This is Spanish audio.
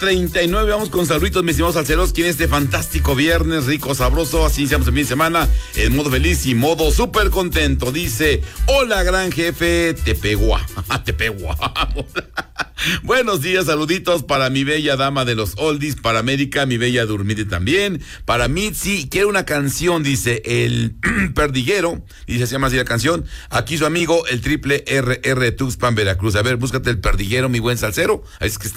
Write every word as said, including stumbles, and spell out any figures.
treinta y nueve, vamos con saluditos, mis estimados salseros, en este fantástico viernes, rico, sabroso, así iniciamos el fin de semana, en modo feliz y modo súper contento. Dice, hola gran jefe, Tepegua, Tepegua. Buenos días, saluditos para mi bella dama de los oldies, para América, mi bella Durmite también, para Mitzi, quiero una canción, dice el Perdiguero, dice, se llama así la canción, aquí su amigo, el triple R R Tuxpan, Veracruz. A ver, búscate el Perdiguero, mi buen salsero, es que